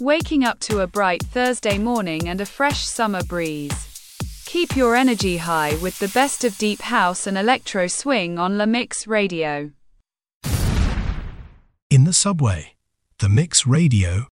waking up to a bright Thursday morning and a fresh summer breeze. Keep your energy high with the best of deep house and electro swing on La Mix Radio. In the subway, the Mix Radio